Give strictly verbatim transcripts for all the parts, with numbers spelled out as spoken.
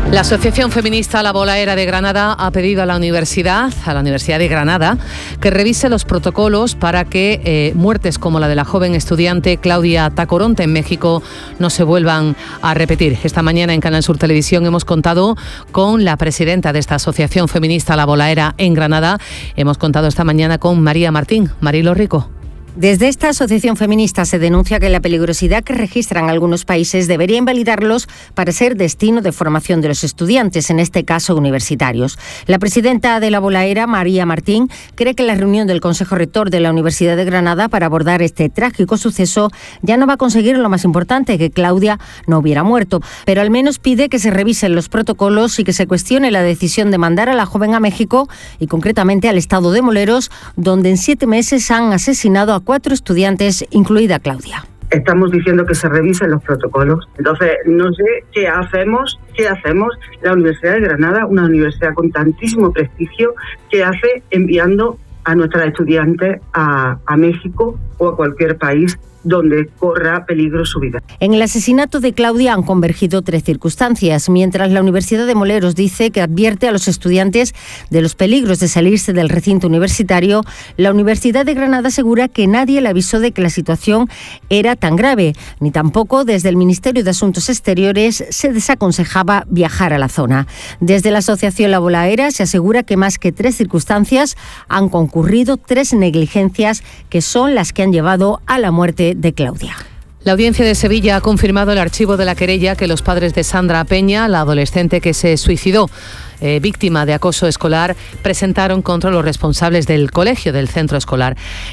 La Asociación Feminista La Bolaera de Granada ha pedido a la Universidad, a la Universidad de Granada, que revise los protocolos para que eh, muertes como la de la joven estudiante Claudia Tacoronte en México no se vuelvan a repetir. Esta mañana en Canal Sur Televisión hemos contado con la presidenta de esta Asociación Feminista La Bolaera en Granada. Hemos contado esta mañana con María Martín. Marilo Rico. Desde esta asociación feminista se denuncia que la peligrosidad que registran algunos países debería invalidarlos para ser destino de formación de los estudiantes, en este caso universitarios. La presidenta de La Bolaera, María Martín, cree que la reunión del Consejo Rector de la Universidad de Granada para abordar este trágico suceso ya no va a conseguir lo más importante, que Claudia no hubiera muerto, pero al menos pide que se revisen los protocolos y que se cuestione la decisión de mandar a la joven a México y concretamente al estado de Moleros, donde en siete meses han asesinado a cuatro estudiantes, incluida Claudia. Estamos diciendo que se revisen los protocolos. Entonces, no sé qué hacemos, qué hacemos la Universidad de Granada, una universidad con tantísimo prestigio, qué hace enviando a nuestras estudiantes a, a México o a cualquier país donde corra peligro su vida. En el asesinato de Claudia han convergido tres circunstancias. Mientras la Universidad de Moleros dice que advierte a los estudiantes de los peligros de salirse del recinto universitario, la Universidad de Granada asegura que nadie le avisó de que la situación era tan grave, ni tampoco desde el Ministerio de Asuntos Exteriores se desaconsejaba viajar a la zona. Desde la Asociación La Bolaera se asegura que más que tres circunstancias han concurrido tres negligencias que son las que han llevado a la muerte de Claudia. La Audiencia de Sevilla ha confirmado el archivo de la querella que los padres de Sandra Peña, la adolescente que se suicidó eh, víctima de acoso escolar, presentaron contra los responsables del colegio, del centro escolar.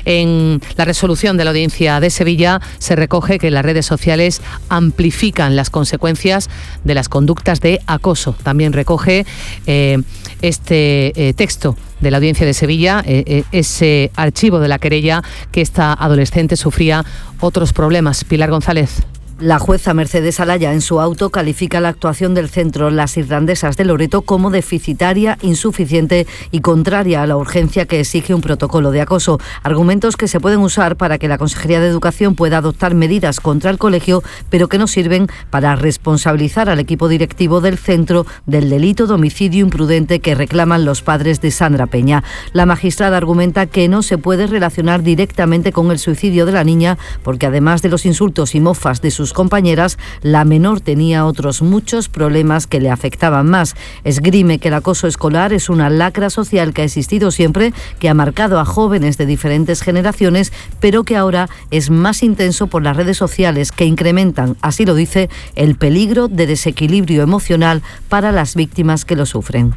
En la resolución de la Audiencia de Sevilla se recoge que las redes sociales amplifican las consecuencias de las conductas de acoso. También recoge eh, este eh, texto de la Audiencia de Sevilla, eh, eh, ese archivo de la querella, que esta adolescente sufría otros problemas. Pilar González. La jueza Mercedes Alaya en su auto califica la actuación del centro Las Irlandesas de Loreto como deficitaria, insuficiente y contraria a la urgencia que exige un protocolo de acoso. Argumentos que se pueden usar para que la Consejería de Educación pueda adoptar medidas contra el colegio, pero que no sirven para responsabilizar al equipo directivo del centro del delito de homicidio imprudente que reclaman los padres de Sandra Peña. La magistrada argumenta que no se puede relacionar directamente con el suicidio de la niña porque además de los insultos y mofas de sus compañeras, la menor tenía otros muchos problemas que le afectaban más. Esgrime que el acoso escolar es una lacra social que ha existido siempre, que ha marcado a jóvenes de diferentes generaciones, pero que ahora es más intenso por las redes sociales que incrementan, así lo dice, el peligro de desequilibrio emocional para las víctimas que lo sufren.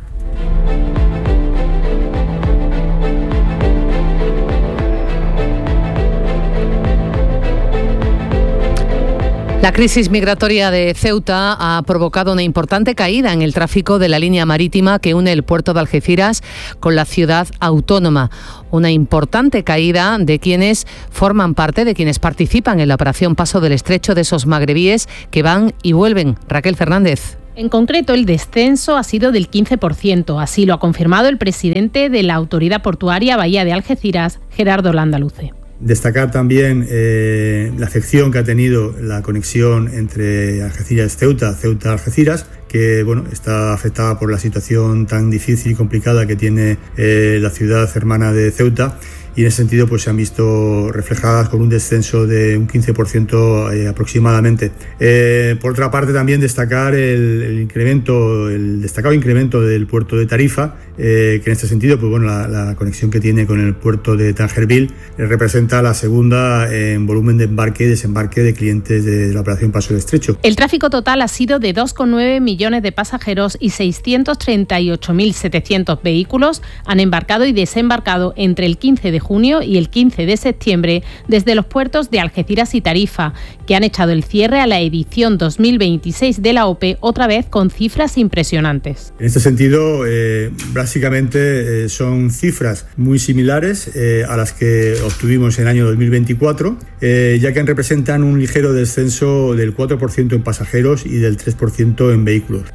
La crisis migratoria de Ceuta ha provocado una importante caída en el tráfico de la línea marítima que une el puerto de Algeciras con la ciudad autónoma. Una importante caída de quienes forman parte, de quienes participan en la operación Paso del Estrecho, de esos magrebíes que van y vuelven. Raquel Fernández. En concreto, el descenso ha sido del quince por ciento. Así lo ha confirmado el presidente de la Autoridad Portuaria Bahía de Algeciras, Gerardo Landaluce. Destacar también eh, la afección que ha tenido la conexión entre Algeciras-Ceuta, Ceuta-Algeciras, que bueno, está afectada por la situación tan difícil y complicada que tiene eh, la ciudad hermana de Ceuta. Y en ese sentido pues se han visto reflejadas con un descenso de un quince por ciento eh, aproximadamente. Eh, por otra parte, también destacar el, el incremento, el destacado incremento del puerto de Tarifa, eh, que en este sentido pues bueno, la, la conexión que tiene con el puerto de Tangerville eh, representa la segunda en volumen de embarque y desembarque de clientes de la operación Paso del Estrecho. El tráfico total ha sido de dos coma nueve millones de pasajeros y seiscientos treinta y ocho mil setecientos vehículos han embarcado y desembarcado entre el quince de junio y el quince de septiembre desde los puertos de Algeciras y Tarifa, que han echado el cierre a la edición dos mil veintiséis de la OPE, otra vez con cifras impresionantes. En este sentido, eh, básicamente eh, son cifras muy similares eh, a las que obtuvimos en el año dos mil veinticuatro, eh, ya que representan un ligero descenso del cuatro por ciento en pasajeros y del tres por ciento en vehículos.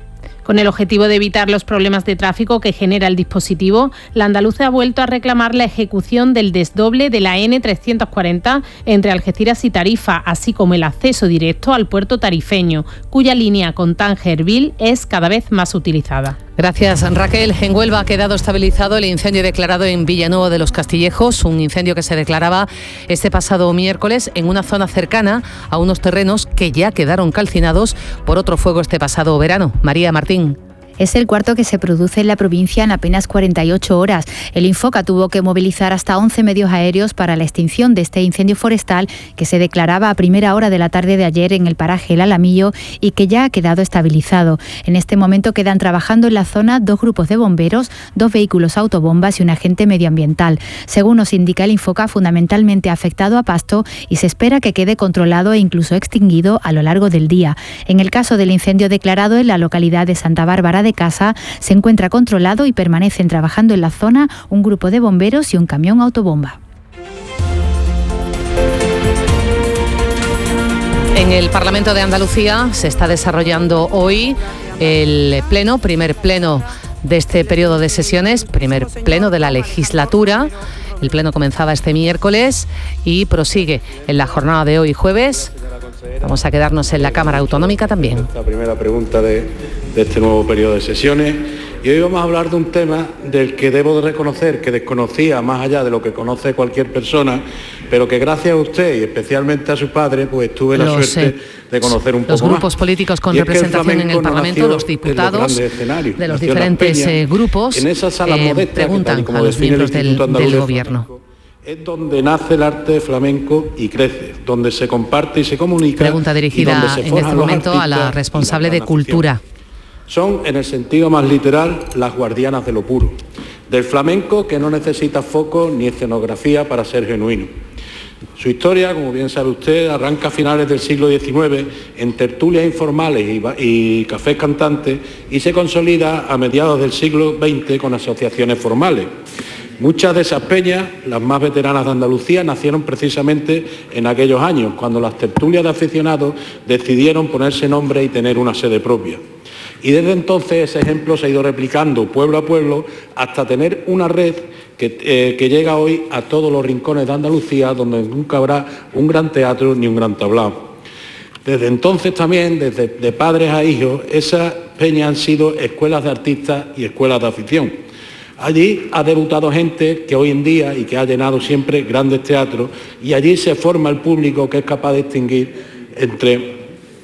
Con el objetivo de evitar los problemas de tráfico que genera el dispositivo, la andaluza ha vuelto a reclamar la ejecución del desdoble de la ene trescientos cuarenta entre Algeciras y Tarifa, así como el acceso directo al puerto tarifeño, cuya línea con Tánger-Vil es cada vez más utilizada. Gracias, Raquel. En Huelva ha quedado estabilizado el incendio declarado en Villanueva de los Castillejos, un incendio que se declaraba este pasado miércoles en una zona cercana a unos terrenos que ya quedaron calcinados por otro fuego este pasado verano. María Martín. Es el cuarto que se produce en la provincia en apenas cuarenta y ocho horas. El Infoca tuvo que movilizar hasta once medios aéreos para la extinción de este incendio forestal que se declaraba a primera hora de la tarde de ayer en el paraje El Alamillo y que ya ha quedado estabilizado. En este momento quedan trabajando en la zona dos grupos de bomberos, dos vehículos autobombas y un agente medioambiental. Según nos indica el Infoca, fundamentalmente afectado a pasto y se espera que quede controlado e incluso extinguido a lo largo del día. En el caso del incendio declarado en la localidad de Santa Bárbara de Casa, se encuentra controlado y permanecen trabajando en la zona un grupo de bomberos y un camión autobomba. En el Parlamento de Andalucía se está desarrollando hoy el pleno, primer pleno de este periodo de sesiones, primer pleno de la legislatura. El pleno comenzaba este miércoles y prosigue en la jornada de hoy jueves. Vamos a quedarnos en la Cámara Autonómica también. La primera pregunta de, de este nuevo periodo de sesiones. Y hoy vamos a hablar de un tema del que debo de reconocer que desconocía más allá de lo que conoce cualquier persona, pero que gracias a usted y especialmente a su padre, pues tuve la los, suerte eh, de conocer un poco más. Los grupos políticos con representación en el Parlamento, los diputados los de los diferentes Peña, grupos, en esa sala eh, modesta, preguntan a los miembros del, del Gobierno. Es donde nace el arte flamenco y crece, donde se comparte y se comunica. Pregunta dirigida en este momento a la responsable de Cultura. Son, en el sentido más literal, las guardianas de lo puro, del flamenco que no necesita foco ni escenografía para ser genuino. Su historia, como bien sabe usted, arranca a finales del siglo diecinueve en tertulias informales y, y cafés cantantes y se consolida a mediados del siglo veinte con asociaciones formales. Muchas de esas peñas, las más veteranas de Andalucía, nacieron precisamente en aquellos años, cuando las tertulias de aficionados decidieron ponerse nombre y tener una sede propia. Y desde entonces ese ejemplo se ha ido replicando pueblo a pueblo hasta tener una red que, eh, que llega hoy a todos los rincones de Andalucía, donde nunca habrá un gran teatro ni un gran tablao. Desde entonces también, desde de padres a hijos, esas peñas han sido escuelas de artistas y escuelas de afición. Allí ha debutado gente que hoy en día y que ha llenado siempre grandes teatros, y allí se forma el público que es capaz de distinguir entre,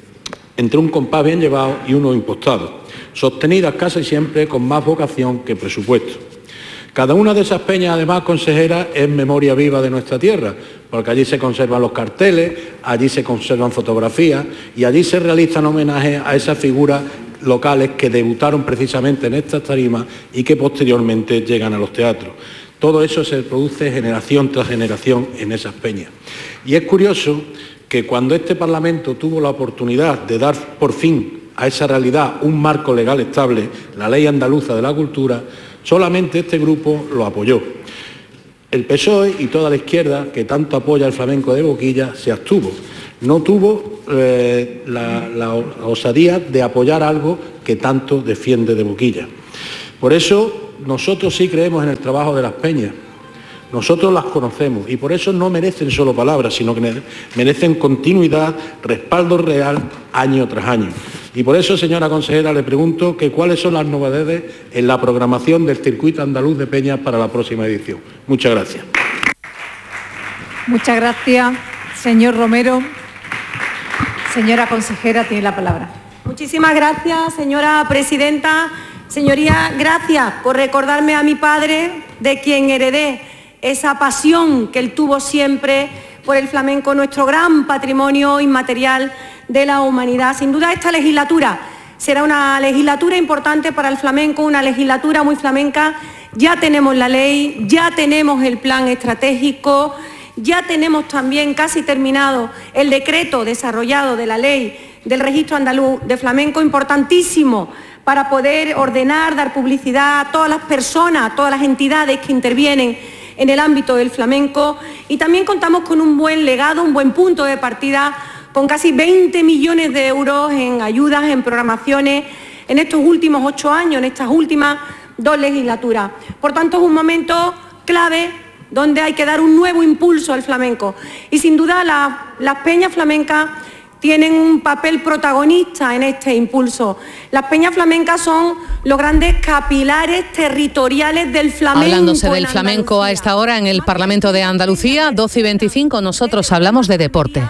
entre un compás bien llevado y uno impostado, sostenidas casi siempre con más vocación que presupuesto. Cada una de esas peñas, además, consejera, es memoria viva de nuestra tierra, porque allí se conservan los carteles, allí se conservan fotografías y allí se realizan homenajes a esas figuras locales que debutaron precisamente en estas tarimas y que posteriormente llegan a los teatros. Todo eso se produce generación tras generación en esas peñas. Y es curioso que cuando este Parlamento tuvo la oportunidad de dar por fin a esa realidad un marco legal estable, la Ley Andaluza de la Cultura, solamente este grupo lo apoyó. El P S O E y toda la izquierda, que tanto apoya el flamenco de Boquilla, se abstuvo. No tuvo eh, la, la osadía de apoyar algo que tanto defiende de Boquilla. Por eso nosotros sí creemos en el trabajo de las peñas. Nosotros las conocemos y por eso no merecen solo palabras, sino que merecen continuidad, respaldo real, año tras año. Y por eso, señora consejera, le pregunto que cuáles son las novedades en la programación del Circuito Andaluz de Peñas para la próxima edición. Muchas gracias. Muchas gracias, señor Romero. Señora consejera, tiene la palabra. Muchísimas gracias, señora presidenta. Señoría, gracias por recordarme a mi padre, de quien heredé esa pasión que él tuvo siempre por el flamenco, nuestro gran patrimonio inmaterial de la humanidad. Sin duda, esta legislatura será una legislatura importante para el flamenco, una legislatura muy flamenca. Ya tenemos la ley, ya tenemos el plan estratégico, ya tenemos también casi terminado el decreto desarrollado de la ley del registro andaluz de flamenco, importantísimo para poder ordenar, dar publicidad a todas las personas, a todas las entidades que intervienen en el ámbito del flamenco. Y también contamos con un buen legado, un buen punto de partida, con casi veinte millones de euros en ayudas, en programaciones en estos últimos ocho años, en estas últimas dos legislaturas. Por tanto, es un momento clave donde hay que dar un nuevo impulso al flamenco. Y sin duda la, las peñas flamencas tienen un papel protagonista en este impulso. Las peñas flamencas son los grandes capilares territoriales del flamenco. Hablándose del flamenco a esta hora en el Parlamento de Andalucía, doce y veinticinco, nosotros hablamos de deporte.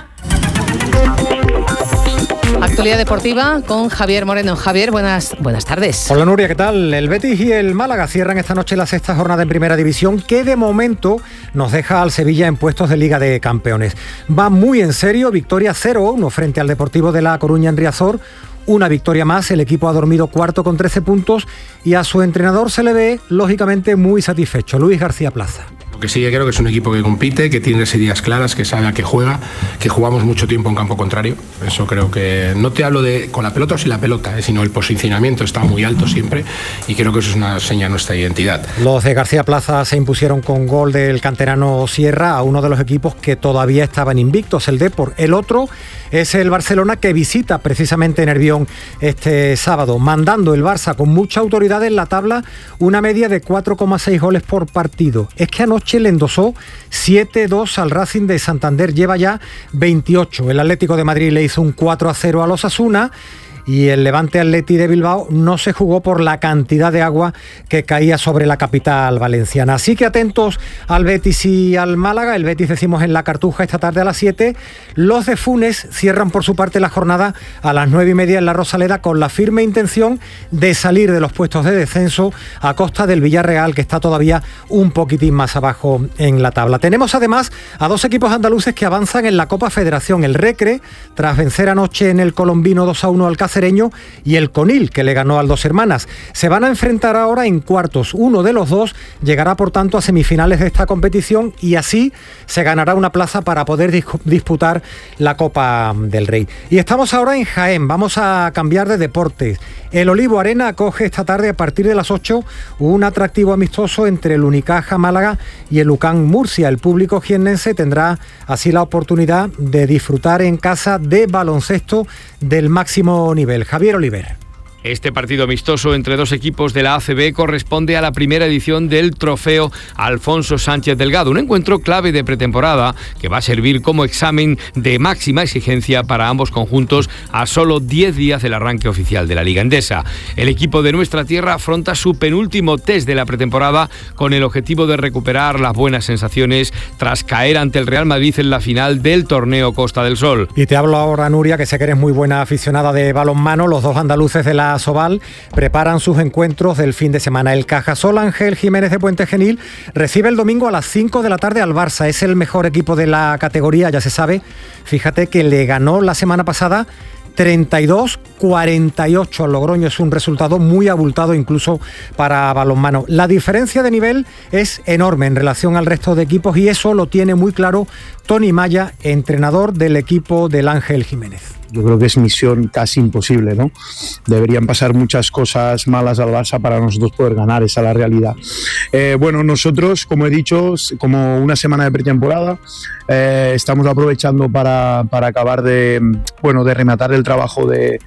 Actualidad deportiva con Javier Moreno. Javier, buenas, buenas tardes. Hola Nuria, ¿qué tal? El Betis y el Málaga cierran esta noche la sexta jornada en Primera División, que de momento nos deja al Sevilla en puestos de Liga de Campeones. Va muy en serio, victoria cero a uno frente al Deportivo de La Coruña en Riazor. Una victoria más, el equipo ha dormido cuarto con trece puntos y a su entrenador se le ve, lógicamente, muy satisfecho. Luis García Plaza. Lo que sí que creo que es un equipo que compite, que tiene las ideas claras, que sabe a qué juega, que jugamos mucho tiempo en campo contrario. Eso creo que, no te hablo de con la pelota o sin la pelota, eh, sino el posicionamiento está muy alto siempre y creo que eso es una seña de nuestra identidad. Los de García Plaza se impusieron con gol del canterano Sierra a uno de los equipos que todavía estaban invictos, el Depor. El otro es el Barcelona, que visita precisamente Nervión este sábado, mandando el Barça con mucha autoridad en la tabla, una media de cuatro coma seis goles por partido. Es que anoche le endosó siete dos al Racing de Santander, lleva ya veintiocho. El Atlético de Madrid le hizo un cuatro a cero al Osasuna. Y el Levante Atleti de Bilbao no se jugó por la cantidad de agua que caía sobre la capital valenciana. Así que atentos al Betis y al Málaga. El Betis, decimos, en la Cartuja esta tarde a las siete. Los de Funes cierran por su parte la jornada a las nueve y media en la Rosaleda, con la firme intención de salir de los puestos de descenso a costa del Villarreal, que está todavía un poquitín más abajo en la tabla. Tenemos además a dos equipos andaluces que avanzan en la Copa Federación. El Recre, tras vencer anoche en el Colombino dos a uno al Cáceres, y el Conil, que le ganó al Dos Hermanas. Se van a enfrentar ahora en cuartos. Uno de los dos llegará, por tanto, a semifinales de esta competición y así se ganará una plaza para poder dis- disputar la Copa del Rey. Y estamos ahora en Jaén. Vamos a cambiar de deportes. El Olivo Arena acoge esta tarde a partir de las ocho un atractivo amistoso entre el Unicaja Málaga y el U C A M Murcia. El público jiennense tendrá así la oportunidad de disfrutar en casa de baloncesto del máximo nivel. Javier Oliver. Este partido amistoso entre dos equipos de la A C B corresponde a la primera edición del Trofeo Alfonso Sánchez Delgado, un encuentro clave de pretemporada que va a servir como examen de máxima exigencia para ambos conjuntos a solo diez días del arranque oficial de la Liga Endesa. El equipo de nuestra tierra afronta su penúltimo test de la pretemporada con el objetivo de recuperar las buenas sensaciones tras caer ante el Real Madrid en la final del torneo Costa del Sol. Y te hablo ahora, Nuria, que sé que eres muy buena aficionada de balonmano. Los dos andaluces de la Asobal preparan sus encuentros del fin de semana. El Cajasol Ángel Jiménez de Puente Genil recibe el domingo a las cinco de la tarde al Barça. Es el mejor equipo de la categoría, ya se sabe. Fíjate que le ganó la semana pasada treinta y dos cuarenta y ocho al Logroño. Es un resultado muy abultado incluso para balonmano. La diferencia de nivel es enorme en relación al resto de equipos y eso lo tiene muy claro Tony Maya, entrenador del equipo del Ángel Jiménez. Yo creo que es misión casi imposible, ¿no? Deberían pasar muchas cosas malas al Barça para nosotros poder ganar, esa es la realidad. Eh, bueno, nosotros, como he dicho, como una semana de pretemporada, eh, estamos aprovechando para, para acabar de, bueno, de rematar el trabajo de,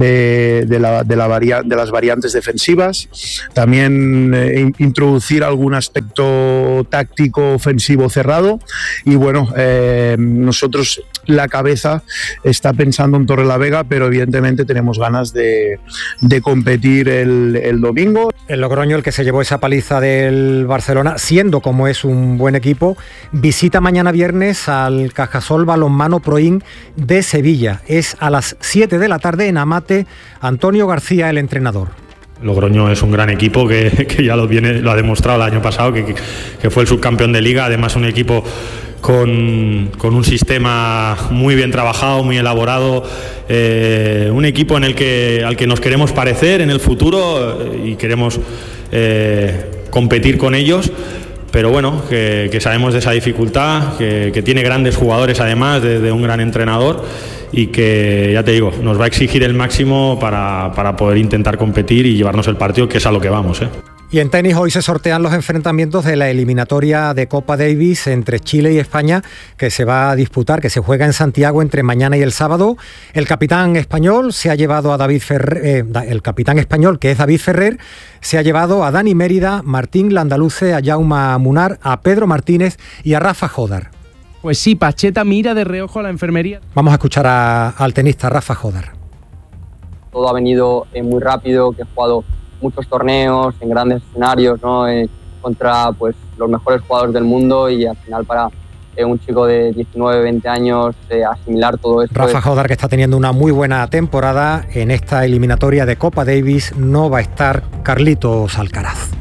de, de, la, de, la varia, de las variantes defensivas, también eh, introducir algún aspecto táctico ofensivo cerrado y bueno, eh, nosotros la cabeza está pensando en Torrelavega, pero evidentemente tenemos ganas de, de competir el, el domingo. El Logroño, el que se llevó esa paliza del Barcelona, siendo como es un buen equipo, visita mañana viernes al Cajasol Balonmano Proin de Sevilla. Es a las siete de la tarde en Amate. Antonio García, el entrenador. Logroño es un gran equipo que, que ya lo, viene, lo ha demostrado el año pasado, que, que fue el subcampeón de Liga. Además, un equipo con, con un sistema muy bien trabajado, muy elaborado, eh, un equipo en el que, al que nos queremos parecer en el futuro y queremos eh, competir con ellos. Pero bueno, que, que sabemos de esa dificultad, que, que tiene grandes jugadores además de, de un gran entrenador y que, ya te digo, nos va a exigir el máximo para, para poder intentar competir y llevarnos el partido, que es a lo que vamos, ¿eh? Y en tenis hoy se sortean los enfrentamientos de la eliminatoria de Copa Davis entre Chile y España, que se va a disputar, que se juega en Santiago entre mañana y el sábado. El capitán español se ha llevado a David Ferrer, eh, el capitán español, que es David Ferrer, se ha llevado a Dani Mérida, Martín Landaluce, a Jaume Munar, a Pedro Martínez y a Rafa Jodar. Pues sí, Pacheta mira de reojo a la enfermería. Vamos a escuchar a, al tenista Rafa Jodar. Todo ha venido eh, muy rápido, que he jugado muchos torneos en grandes escenarios, ¿no? Eh, contra pues los mejores jugadores del mundo, y al final para eh, un chico de diecinueve, veinte años eh, asimilar todo esto. Rafa es... Jodar, que está teniendo una muy buena temporada en esta eliminatoria de Copa Davis. No va a estar Carlitos Alcaraz.